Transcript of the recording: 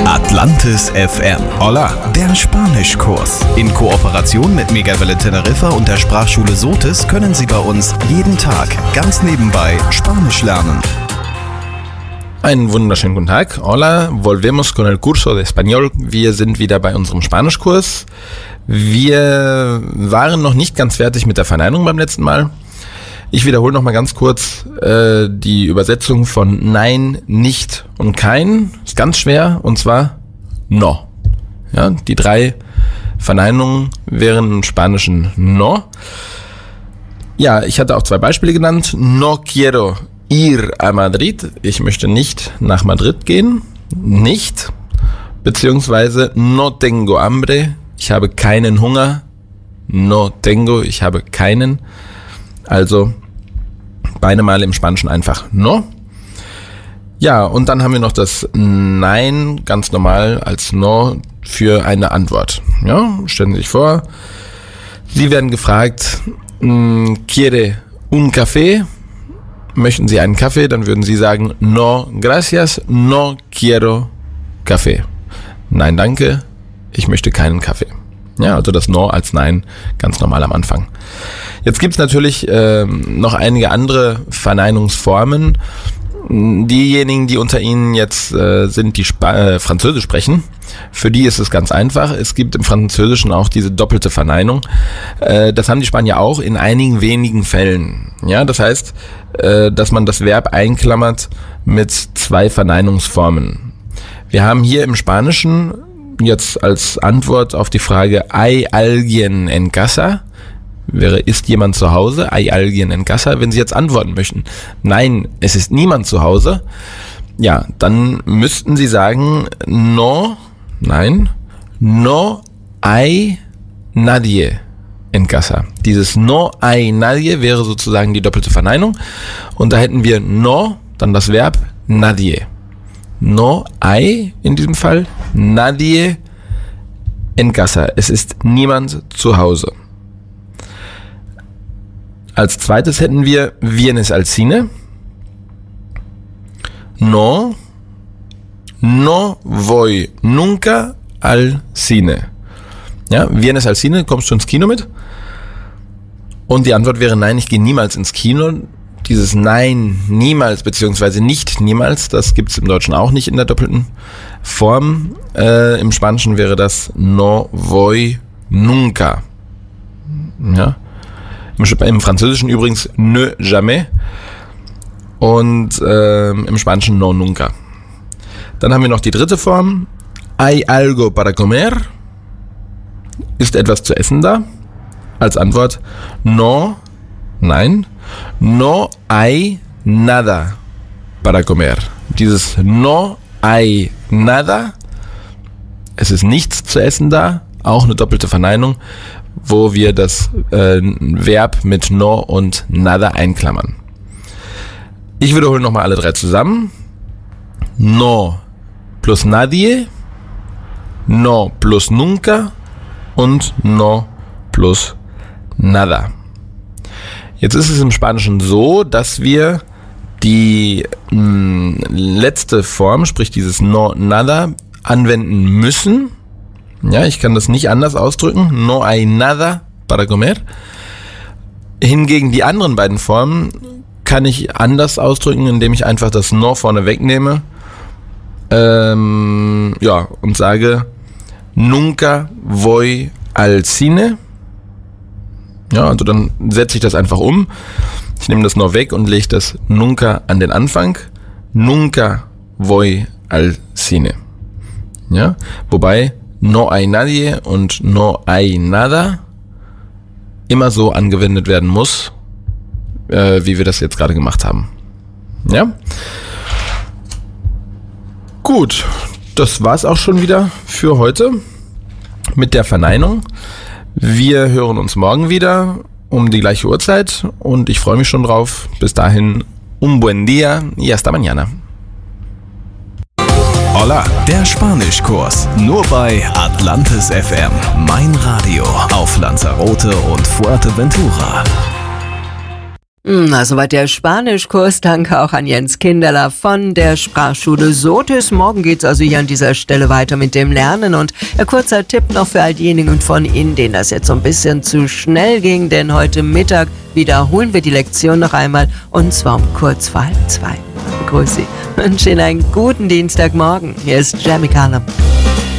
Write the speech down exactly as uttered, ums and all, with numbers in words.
Atlantis F M. Hola, der Spanischkurs. In Kooperation mit Megawelle Teneriffa und der Sprachschule Sotis können Sie bei uns jeden Tag ganz nebenbei Spanisch lernen. Einen wunderschönen guten Tag. Hola, volvemos con el curso de español. Wir sind wieder bei unserem Spanischkurs. Wir waren noch nicht ganz fertig mit der Verneinung beim letzten Mal. Ich wiederhole noch mal ganz kurz äh, die Übersetzung von Nein, Nicht und Kein. Ist ganz schwer, und zwar No. Ja, die drei Verneinungen wären im Spanischen No. Ja, ich hatte auch zwei Beispiele genannt. No quiero ir a Madrid. Ich möchte nicht nach Madrid gehen. Nicht. Beziehungsweise No tengo hambre. Ich habe keinen Hunger. No tengo. Ich habe keinen. Also beide Male im Spanischen einfach No. Ja, und dann haben wir noch das Nein ganz normal als No für eine Antwort. Ja, stellen Sie sich vor, Sie werden gefragt, ¿Quiere un café? Möchten Sie einen Kaffee? Dann würden Sie sagen, No, gracias, no quiero café. Nein, danke, ich möchte keinen Kaffee. Ja, also das No als Nein ganz normal am Anfang. Jetzt gibt's natürlich äh, noch einige andere Verneinungsformen. Diejenigen, die unter Ihnen jetzt äh, sind, die Sp- äh, Französisch sprechen, für die ist es ganz einfach. Es gibt im Französischen auch diese doppelte Verneinung. Äh, das haben die Spanier auch in einigen wenigen Fällen. Ja, das heißt, äh, dass man das Verb einklammert mit zwei Verneinungsformen. Wir haben hier im Spanischen jetzt als Antwort auf die Frage ¿Hay alguien en casa? Wäre, ist jemand zu Hause? ¿Hay alguien en casa? Wenn Sie jetzt antworten möchten, nein, es ist niemand zu Hause, ja, dann müssten Sie sagen, no, nein, no hay nadie en casa. Dieses no hay nadie wäre sozusagen die doppelte Verneinung. Und da hätten wir no, dann das Verb nadie. No hay in diesem Fall, nadie en casa. Es ist niemand zu Hause. Als zweites hätten wir ¿Vienes al cine? No, no voy nunca al cine. Ja, ¿Vienes al cine? Kommst du ins Kino mit? Und die Antwort wäre nein, ich gehe niemals ins Kino. Dieses Nein, niemals, beziehungsweise nicht niemals, das gibt es im Deutschen auch nicht in der doppelten Form. Äh, Im Spanischen wäre das no voy nunca. Ja. Im Französischen übrigens ne jamais und äh, im Spanischen no nunca. Dann haben wir noch die dritte Form. ¿Hay algo para comer? Ist etwas zu essen da? Als Antwort no, nein. No hay nada para comer. Dieses no hay nada, es ist nichts zu essen da, auch eine doppelte Verneinung, wo wir das äh, Verb mit no und nada einklammern. Ich wiederhole nochmal alle drei zusammen. No plus nadie, no plus nunca und no plus nada. Jetzt ist es im Spanischen so, dass wir die mh, letzte Form, sprich dieses no nada, anwenden müssen. Ja, ich kann das nicht anders ausdrücken. No hay nada para comer. Hingegen die anderen beiden Formen kann ich anders ausdrücken, indem ich einfach das no vorne wegnehme. Ähm, ja, und sage Nunca voy al cine. Ja, also dann setze ich das einfach um. Ich nehme das no weg und lege das Nunca an den Anfang. Nunca voy al cine. Ja, wobei no hay nadie und no hay nada immer so angewendet werden muss, äh, wie wir das jetzt gerade gemacht haben. Ja? Gut, das war's auch schon wieder für heute mit der Verneinung. Wir hören uns morgen wieder um die gleiche Uhrzeit und ich freue mich schon drauf. Bis dahin, un buen día y hasta mañana. Hola, der Spanischkurs. Nur bei Atlantis F M. Mein Radio auf Lanzarote und Fuerteventura. Na, soweit der Spanischkurs. Danke auch an Jens Kinderler von der Sprachschule Sotis. Morgen geht's also hier an dieser Stelle weiter mit dem Lernen. Und ein kurzer Tipp noch für all diejenigen von Ihnen, denen das jetzt so ein bisschen zu schnell ging, denn heute Mittag wiederholen wir die Lektion noch einmal und zwar um kurz vor halb zwei. Grüß Sie. Wünsche Ihnen einen guten Dienstagmorgen. Hier ist Jamie Cullum.